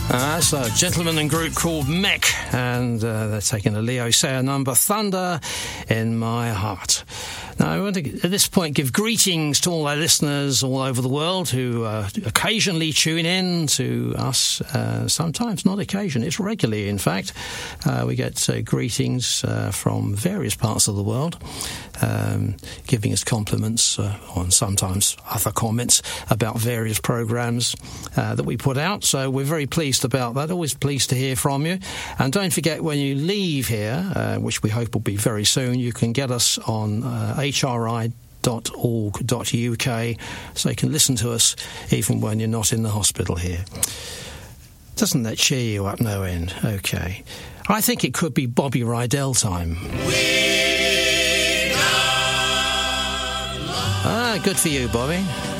That's a gentleman and group called Mech, and they're taking a Leo Sayer number, Thunder in My Heart. Now, I want to, at this point, give greetings to all our listeners all over the world who occasionally tune in to us. Sometimes, not occasionally, it's regularly, in fact. We get greetings from various parts of the world, giving us compliments and sometimes other comments about various programmes that we put out. So we're very pleased about that, always pleased to hear from you. And don't forget, when you leave here, which we hope will be very soon, you can get us on hri.org.uk, so you can listen to us even when you're not in the hospital here. Doesn't that cheer you up no end? Okay. I think it could be Bobby Rydell time. Good for you, Bobby.